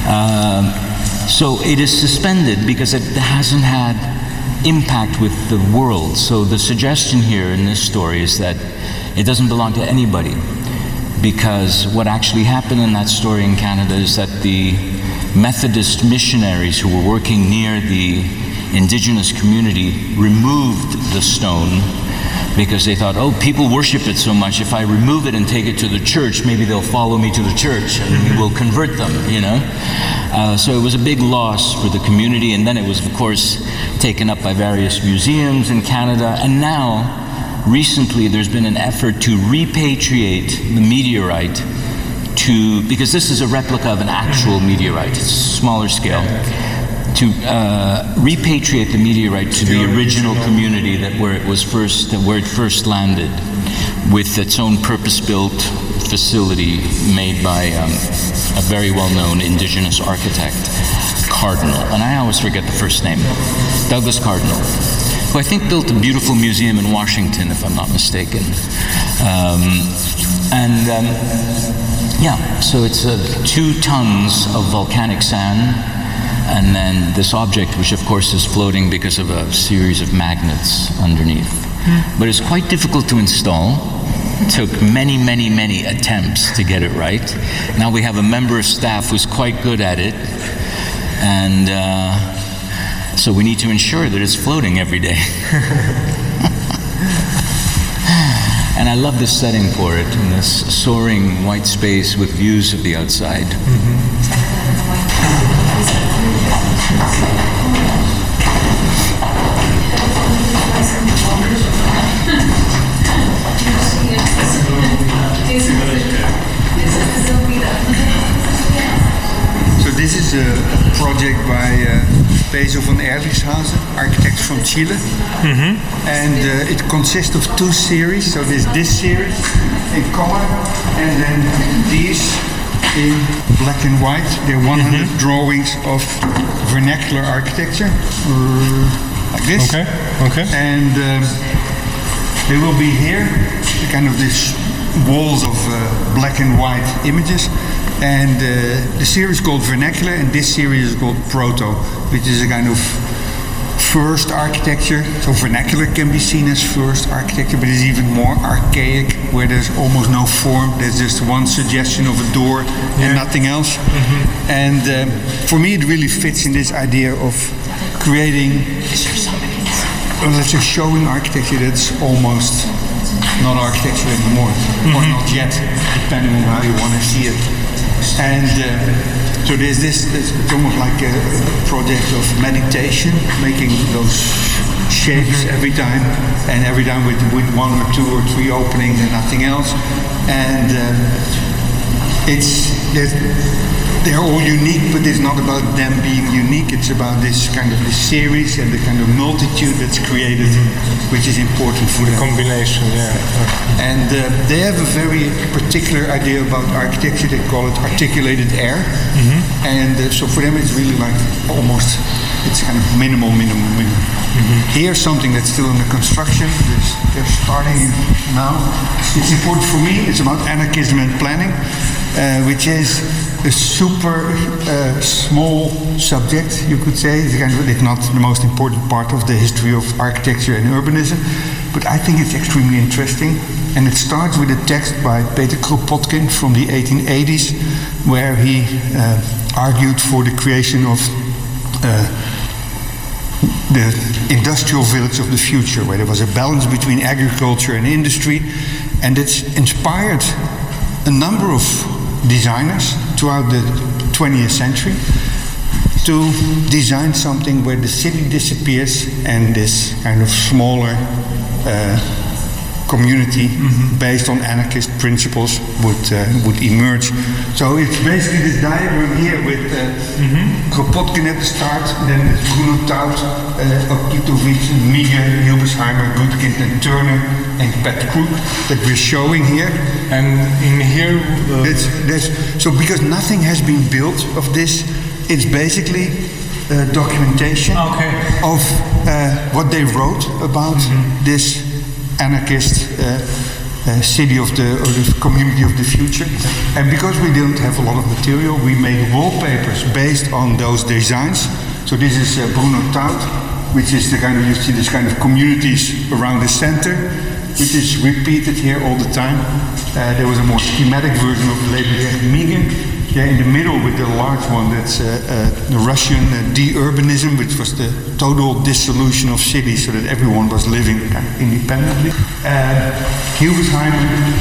So it is suspended because it hasn't had impact with the world. So the suggestion here in this story is that it doesn't belong to anybody, because what actually happened in that story in Canada is that the Methodist missionaries who were working near the indigenous community removed the stone because they thought, oh, people worship it so much, if I remove it and take it to the church, maybe they'll follow me to the church and we will convert them, you know. So it was a big loss for the community, and then it was, of course, taken up by various museums in Canada, and now, recently, there's been an effort to repatriate the meteorite because this is a replica of an actual meteorite, it's smaller scale, to repatriate the meteorite to the original community where it first landed, with its own purpose-built facility made by a very well-known indigenous architect, Cardinal, and I always forget the first name, Douglas Cardinal, who I think built a beautiful museum in Washington, if I'm not mistaken. So it's 2 tons of volcanic sand, and then this object, which of course is floating because of a series of magnets underneath. But it's quite difficult to install. It took many, many, many attempts to get it right. Now we have a member of staff who's quite good at it, and so we need to ensure that it's floating every day. And I love this setting for it, in this soaring white space with views of the outside. So this is a project by Bezo van Erlichshausen, architect from Chile, and it consists of 2 series. So there's this series in color, and then these in black and white. They're 100 drawings of vernacular architecture, like this. Okay. And they will be here, kind of these walls of black and white images. And the series is called Vernacular, and this series is called Proto, which is a kind of first architecture. So vernacular can be seen as first architecture, but it's even more archaic, where there's almost no form. There's just one suggestion of a door and nothing else. And for me, it really fits in this idea of creating, let's say, showing architecture that's almost not architecture anymore, or not yet, depending on how you want to see it. And so there's this, it's almost like a project of meditation, making those shapes every time, and every time with 1 or 2 or 3 openings and nothing else. And they're all unique, but it's not about them being unique. It's about this series and the kind of multitude that's created, which is important for the them. combination. And they have a very particular idea about architecture. They call it articulated air. And so for them, it's really like almost, it's kind of minimal. Here's something that's still under construction. They're starting now. It's important for me. It's about anarchism and planning, which is a super small subject, you could say. It's not the most important part of the history of architecture and urbanism, but I think it's extremely interesting. And it starts with a text by Peter Kropotkin from the 1880s, where he argued for the creation of the industrial village of the future, where there was a balance between agriculture and industry, and it's inspired a number of designers throughout the 20th century to design something where the city disappears and this kind of smaller community based on anarchist principles would emerge. So it's basically this diagram here with Kropotkin at the start, then Bruno Taut, Okitovich, Miege, Hilbersheimer, Gutkind and Turner and Pat Crook that we're showing here. And in here so because nothing has been built of this, it's basically documentation of what they wrote about this anarchist city of the community of the future. And because we didn't have a lot of material, we made wallpapers based on those designs. So this is Bruno Taut, which is the kind of, you see this kind of communities around the center, which is repeated here all the time. There was a more schematic version of the Leibniz Migen. Yeah, in the middle with the large one, that's the Russian de-urbanism, which was the total dissolution of cities so that everyone was living kind of independently. Hildesheim,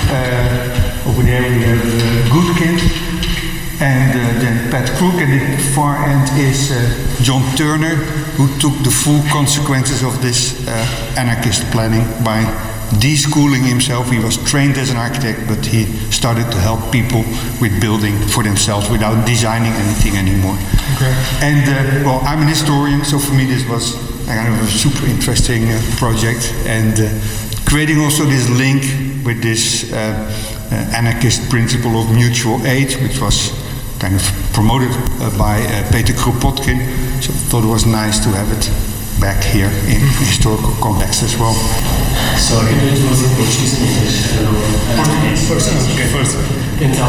over there we have Goodkind, and then Pat Crook, and at the far end is John Turner, who took the full consequences of this anarchist planning by deschooling himself. He was trained as an architect, but he started to help people with building for themselves without designing anything anymore. Okay. And well, I'm an historian, so for me this was a kind of a super interesting project, and creating also this link with this anarchist principle of mutual aid, which was kind of promoted by Peter Kropotkin. So I thought it was nice to have it back here in historical context as well. So I can do it was in Portuguese and English. First. Então,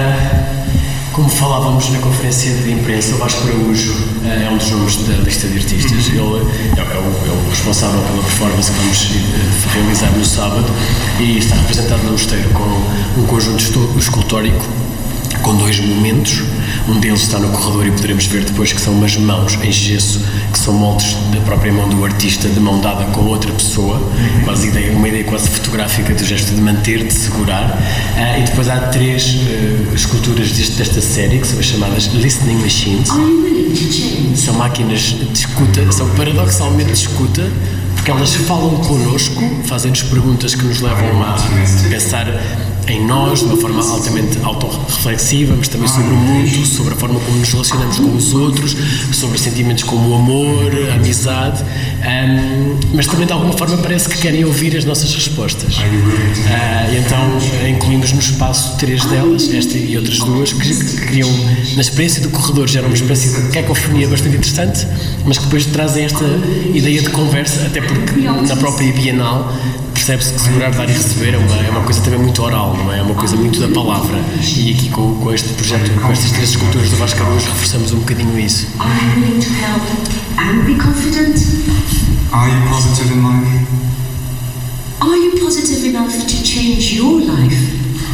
como falávamos na conferência de imprensa, o Vasco Araújo é um dos nomes da lista de artistas. Ele é o responsável pela performance que vamos realizar no sábado e está representado no mosteiro com um conjunto escultórico com dois momentos. Um deles está no corredor e poderemos ver depois que são umas mãos em gesso, que são moldes da própria mão do artista, de mão dada com outra pessoa, quase uma ideia quase fotográfica do gesto de manter, de segurar. E depois há três esculturas desta série, que são as chamadas Listening Machines. São máquinas de escuta, são paradoxalmente de escuta, porque elas falam connosco, fazem-nos perguntas que nos levam a pensar em nós, de uma forma altamente autorreflexiva, mas também sobre o mundo, sobre a forma como nos relacionamos com os outros, sobre sentimentos como o amor, a amizade, mas também de alguma forma parece que querem ouvir as nossas respostas. E então incluímos no espaço três delas, esta e outras duas, que criam, na experiência do corredor, geram uma espécie de cacofonia bastante interessante, mas que depois trazem esta ideia de conversa, até porque na própria Bienal percebe-se que segurar, dar e receber é uma coisa também muito oral, não é? É uma coisa muito da palavra. E aqui com este projeto, com estas três esculturas do Vasco Araújo, reforçamos um bocadinho isso. Are you willing to help and be confident? Are you positive in life? Are you positive enough to change your life?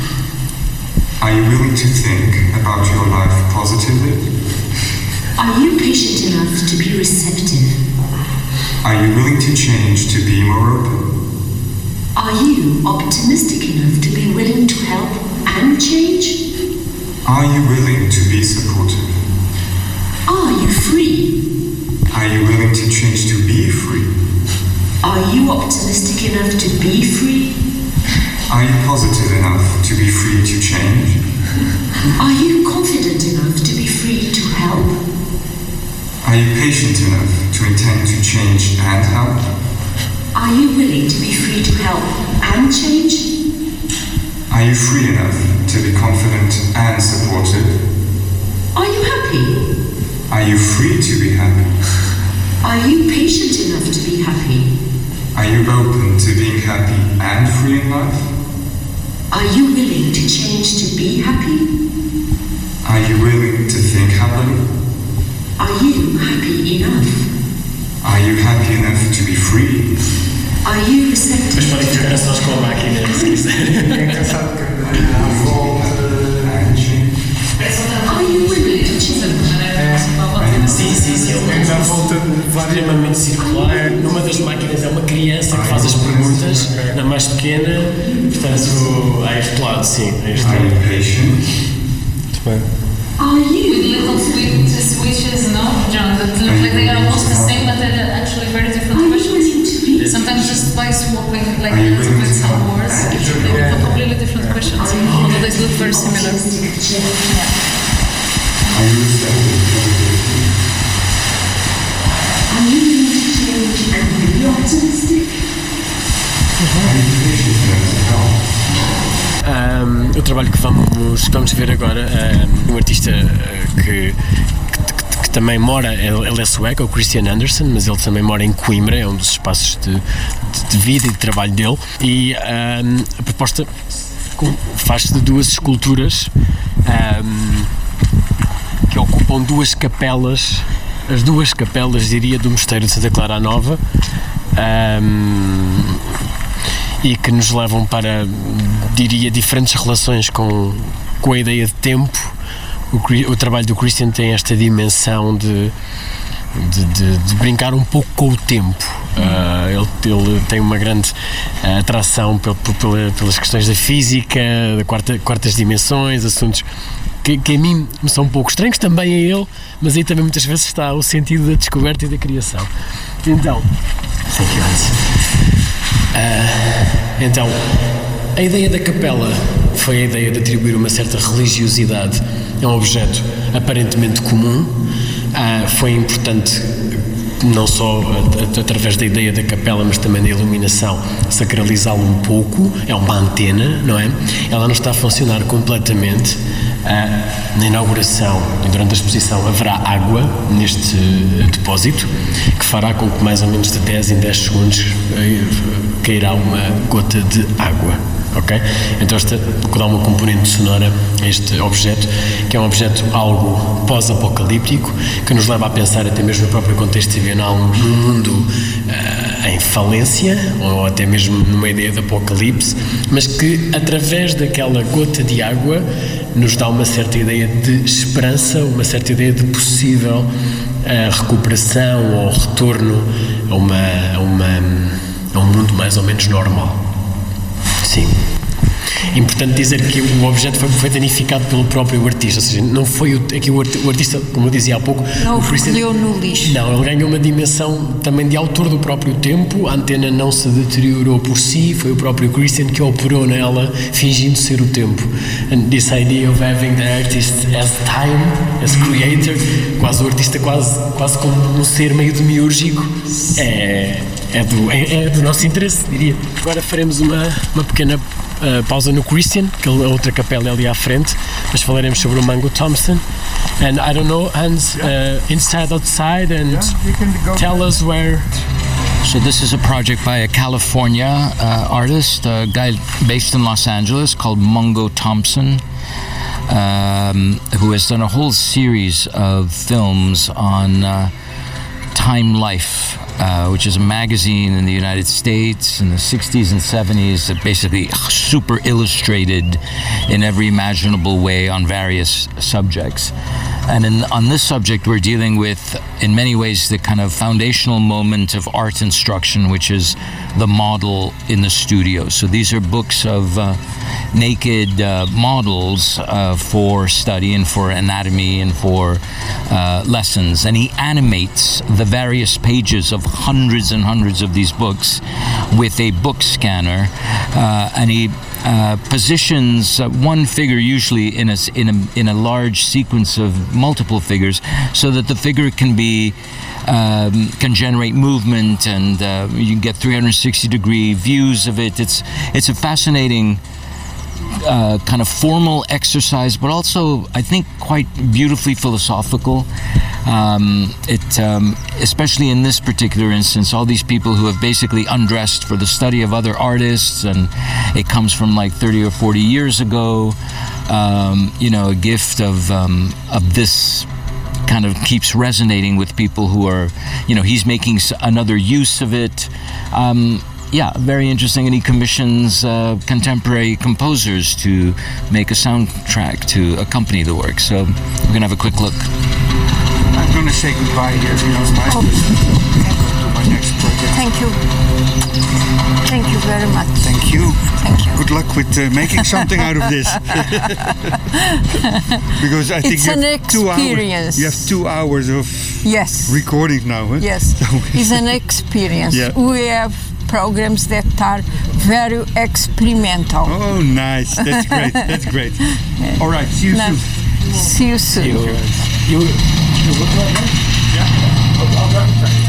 Are you willing to think about your life positively? Are you patient enough to be receptive? Are you willing to change to be more open? Are you optimistic enough to be willing to help and change? Are you willing to be supportive? Are you free? Are you willing to change to be free? Are you optimistic enough to be free? Are you positive enough to be free to change? Are you confident enough to be free to help? Are you patient enough to intend to change and help? Are you willing to be free to help and change? Are you free enough to be confident and supportive? Are you happy? Are you free to be happy? Are you patient enough to be happy? Are you open to being happy and free in life? Are you willing to change to be happy? Are you willing to think happily? Are you happy enough? Are you happy enough to be free? Are you Mas receptive? podem ficar só com a máquina, se quiserem. And change. Are you willing to change? Sim, ele Dá a volta de várias. extremamente circular. Numa das máquinas é uma criança que faz as perguntas, na mais pequena, portanto, a este lado, sim, a este Are lado. you patient? Muito bem. Are With you? little switches, no, John, that look like they are almost the same, but they're actually very Are different you questions. willing to be? Sometimes just by swapping like Are a you little willing bit to some help? words, they will put completely different questions, although they look very similar. Optimistic to change? Are you receptive? Are you willing to change and be optimistic? Are you patient enough to help? O trabalho que vamos ver agora, um artista que que também mora, ele é sueco, é o Christian Andersen, mas ele também mora em Coimbra, é um dos espaços de vida e de trabalho dele, e a proposta faz-se de duas esculturas que ocupam duas capelas, as duas capelas, diria, do Mosteiro de Santa Clara Nova, e que nos levam para, diria, diferentes relações com a ideia de tempo. O trabalho do Christian tem esta dimensão de brincar um pouco com o tempo. Ele tem uma grande atração pelas questões da física, de quartas dimensões, assuntos que a mim me são um pouco estranhos, também a ele, mas aí também muitas vezes está o sentido da descoberta e da criação. Então, a ideia da capela foi a ideia de atribuir uma certa religiosidade a um objeto aparentemente comum. Foi importante, não só através da ideia da capela, mas também da iluminação, sacralizá-lo um pouco. É uma antena, não é? Ela não está a funcionar completamente. Na inauguração e durante a exposição haverá água neste depósito, que fará com que mais ou menos de 10 em 10 segundos cairá uma gota de água. Okay? Então esta dá uma componente sonora a este objeto, que é um objeto algo pós-apocalíptico, que nos leva a pensar até mesmo no próprio contexto trivial, num mundo em falência, ou até mesmo numa ideia de apocalipse, mas que através daquela gota de água nos dá uma certa ideia de esperança, uma certa ideia de possível recuperação ou retorno a um mundo mais ou menos normal. Sim. É importante dizer que o objeto foi danificado pelo próprio artista, ou seja, não foi o artista, como eu dizia há pouco... Não o recolheu no lixo. Não, ele ganhou uma dimensão também de autor do próprio tempo. A antena não se deteriorou por si, foi o próprio Christian que operou nela, fingindo ser o tempo. And this idea of having the artist as time, as creator, quase o artista quase como um ser meio demiúrgico, é do nosso interesse, diria. Agora faremos uma pequena pausa no Christian, que a outra capela é ali à frente, mas falaremos sobre o Mungo Thompson. And I don't know, Hans, inside, outside, and tell us where... So this is a project by a California artist, a guy based in Los Angeles called Mungo Thompson, who has done a whole series of films on Time Life, which is a magazine in the United States in the 60s and 70s that basically super illustrated in every imaginable way on various subjects. And on this subject, we're dealing with, in many ways, the kind of foundational moment of art instruction, which is the model in the studio. So these are books of naked models for study and for anatomy and for lessons. And he animates the various pages of hundreds and hundreds of these books with a book scanner, and he positions one figure usually in a large sequence of multiple figures, so that the figure can generate movement, and you can get 360-degree views of it. It's a fascinating kind of formal exercise, but also I think quite beautifully philosophical. Especially in this particular instance, all these people who have basically undressed for the study of other artists, and it comes from like 30 or 40 years ago. A gift of this kind of keeps resonating with people who are, he's making another use of it. Very interesting, and he commissions contemporary composers to make a soundtrack to accompany the work. So we're going to have a quick look. I'm going to say goodbye here, if you don't mind. Oh. To my next project. Thank you. Thank you very much. Thank you. Thank you. Good luck with making something out of this. Because I think It's an experience. You have 2 hours of recording now. Huh? Yes, it's an experience. Yeah. We have programs that are very experimental. Oh, nice. That's great. That's great. All right. See you soon. See you soon. You look like that? Yeah. I'll